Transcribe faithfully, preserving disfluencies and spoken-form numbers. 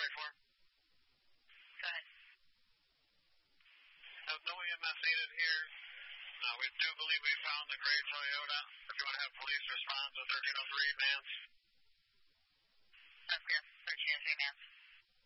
twenty-four. Go ahead. There's no E M S needed here. Uh, we do believe we found the gray Toyota. If you want to have police respond to thirteen oh three, Mance. That's clear. thirteen oh three, Mance.